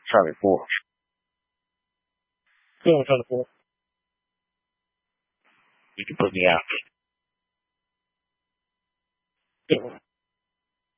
trying to pull. Yeah, I'm trying to pull. You can put me out.